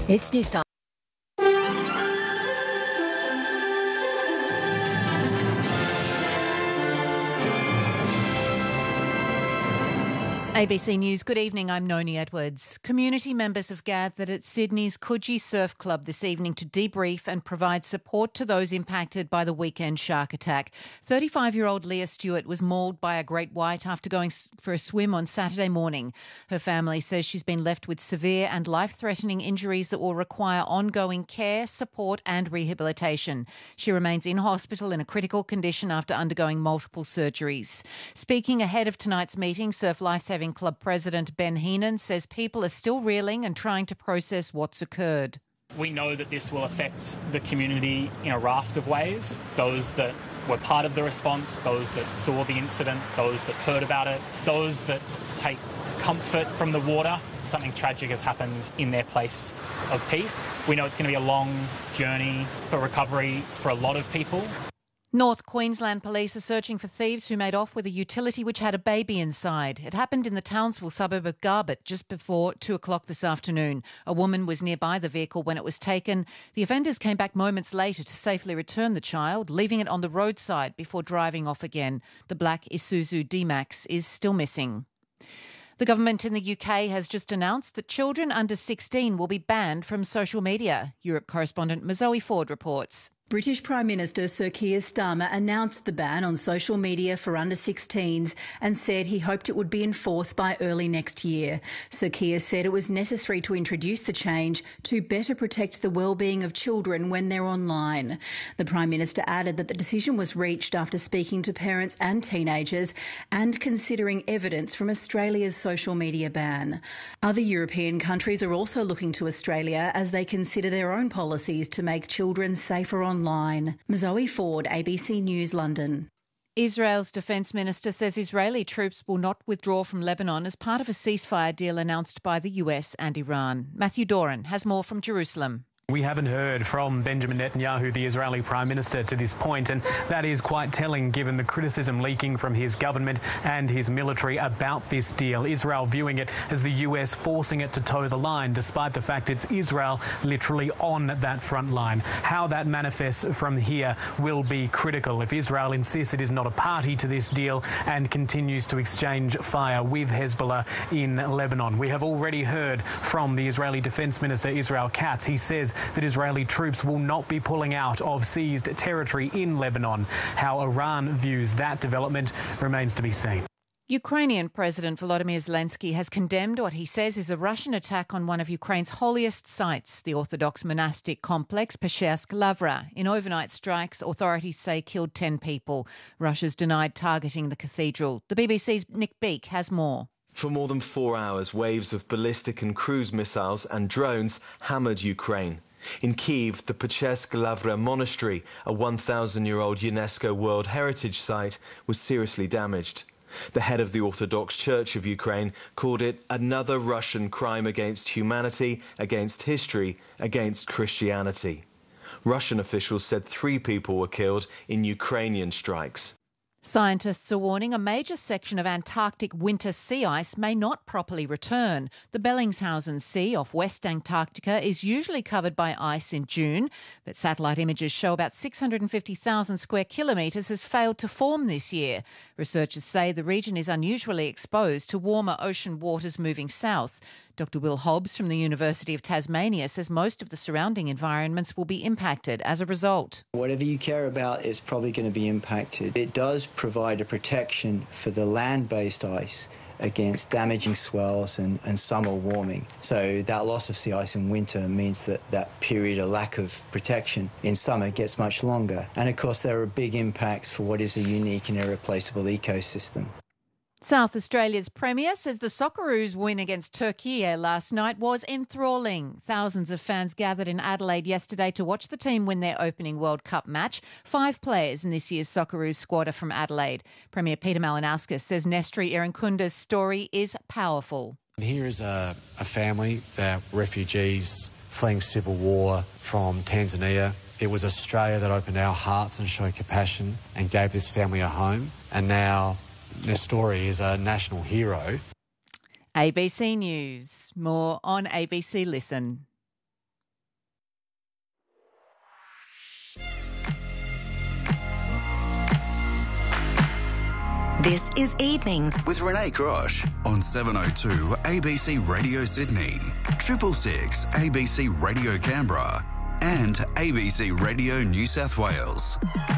It's Newstart. ABC News, good evening, I'm Noni Edwards. Community members have gathered at Sydney's Coogee Surf Club this evening to debrief and provide support to those impacted by the weekend shark attack. 35-year-old Leah Stewart was mauled by a great white after going for a swim on Saturday morning. Her family says she's been left with severe and life-threatening injuries that will require ongoing care, support and rehabilitation. She remains in hospital in a critical condition after undergoing multiple surgeries. Speaking ahead of tonight's meeting, Surf Lifesaving Club President Ben Heenan says people are still reeling and trying to process what's occurred. We know that this will affect the community in a raft of ways. Those that were part of the response, those that saw the incident, those that heard about it, those that take comfort from the water. Something tragic has happened in their place of peace. We know it's going to be a long journey for recovery for a lot of people. North Queensland police are searching for thieves who made off with a utility which had a baby inside. It happened in the Townsville suburb of Garbutt just before 2 o'clock this afternoon. A woman was nearby the vehicle when it was taken. The offenders came back moments later to safely return the child, leaving it on the roadside before driving off again. The black Isuzu D-Max is still missing. The government in the UK has just announced that children under 16 will be banned from social media. Europe correspondent Zoe Ford reports. British Prime Minister Sir Keir Starmer announced the ban on social media for under 16s and said he hoped it would be enforced by early next year. Sir Keir said it was necessary to introduce the change to better protect the well-being of children when they're online. The Prime Minister added that the decision was reached after speaking to parents and teenagers and considering evidence from Australia's social media ban. Other European countries are also looking to Australia as they consider their own policies to make children safer online. Zoe Ford, ABC News, London. Israel's defence minister says Israeli troops will not withdraw from Lebanon as part of a ceasefire deal announced by the US and Iran. Matthew Doran has more from Jerusalem. We haven't heard from Benjamin Netanyahu, the Israeli Prime Minister, to this point, and that is quite telling given the criticism leaking from his government and his military about this deal. Israel viewing it as the US forcing it to toe the line, despite the fact it's Israel literally on that front line. How that manifests from here will be critical if Israel insists it is not a party to this deal and continues to exchange fire with Hezbollah in Lebanon. We have already heard from the Israeli Defense Minister, Israel Katz. He says that Israeli troops will not be pulling out of seized territory in Lebanon. How Iran views that development remains to be seen. Ukrainian President Volodymyr Zelensky has condemned what he says is a Russian attack on one of Ukraine's holiest sites, the Orthodox monastic complex Peschersk Lavra. In overnight strikes, authorities say killed 10 people. Russia's denied targeting the cathedral. The BBC's Nick Beake has more. For more than 4 hours, waves of ballistic and cruise missiles and drones hammered Ukraine. In Kyiv, the Peschersk Lavra Monastery, a 1,000-year-old UNESCO World Heritage Site, was seriously damaged. The head of the Orthodox Church of Ukraine called it another Russian crime against humanity, against history, against Christianity. Russian officials said 3 people were killed in Ukrainian strikes. Scientists are warning a major section of Antarctic winter sea ice may not properly return. The Bellingshausen Sea off West Antarctica is usually covered by ice in June, but satellite images show about 650,000 square kilometres has failed to form this year. Researchers say the region is unusually exposed to warmer ocean waters moving south. Dr Will Hobbs from the University of Tasmania says most of the surrounding environments will be impacted as a result. Whatever you care about is probably going to be impacted. It does provide a protection for the land-based ice against damaging swells and summer warming. So that loss of sea ice in winter means that that period of lack of protection in summer gets much longer. And of course there are big impacts for what is a unique and irreplaceable ecosystem. South Australia's Premier says the Socceroos' win against Turkey last night was enthralling. Thousands of fans gathered in Adelaide yesterday to watch the team win their opening World Cup match. 5 players in this year's Socceroos squad are from Adelaide. Premier Peter Malinauskas says Nestri Irankunda's story is powerful. Here is a family that refugees fleeing civil war from Tanzania. It was Australia that opened our hearts and showed compassion and gave this family a home. And now Nestori is a national hero. ABC News. More on ABC Listen. This is Evenings with Renee Grosh on 702 ABC Radio Sydney, 666 ABC Radio Canberra and ABC Radio New South Wales.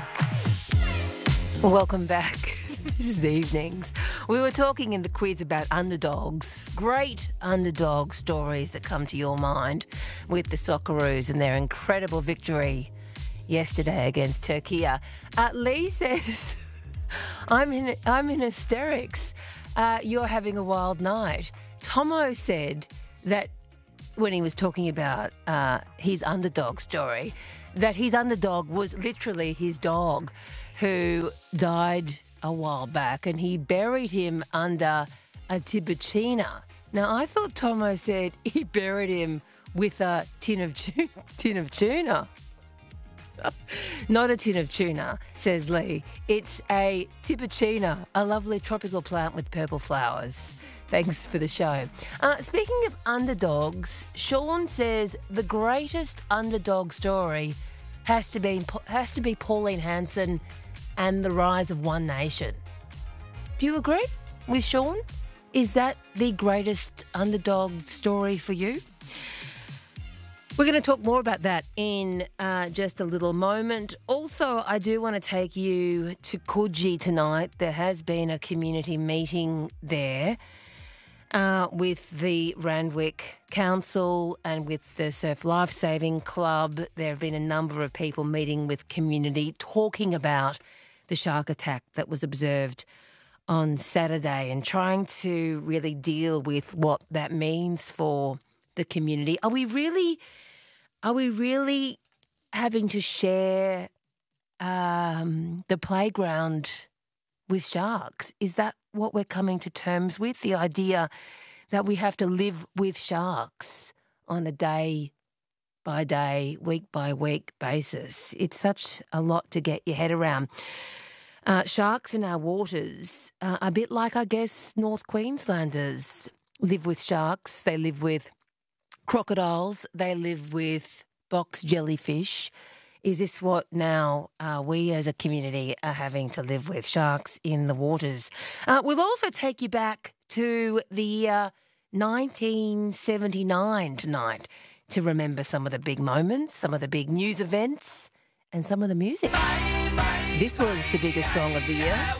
Welcome back. This is Evenings. We were talking in the quiz about underdogs, great underdog stories that come to your mind with the Socceroos and their incredible victory yesterday against Turkey. Lee says, I'm in hysterics. You're having a wild night. Tomo said that when he was talking about his underdog story, that his underdog was literally his dog who died a while back and he buried him under a tibicina. Now, I thought Tomo said he buried him with a tin of tuna. Not a tin of tuna, says Lee. It's a tibicina, a lovely tropical plant with purple flowers. Thanks for the show. Speaking of underdogs, Sean says the greatest underdog story has to be Pauline Hanson and the rise of One Nation. Do you agree with Sean? Is that the greatest underdog story for you? We're going to talk more about that in just a little moment. Also, I do want to take you to Coogee tonight. There has been a community meeting there with the Randwick Council and with the Surf Life Saving Club. There have been a number of people meeting with community talking about the shark attack that was observed on Saturday and trying to really deal with what that means for the community. Are we really having to share the playground with sharks? Is that what we're coming to terms with? The idea that we have to live with sharks on a day-by-day, week-by-week basis. It's such a lot to get your head around. Sharks in our waters, a bit like, I guess, North Queenslanders live with sharks. They live with crocodiles. They live with box jellyfish. Is this what now we as a community are having to live with, sharks in the waters? We'll also take you back to the 1979 tonight to remember some of the big moments, some of the big news events and some of the music. This was the biggest song of the year.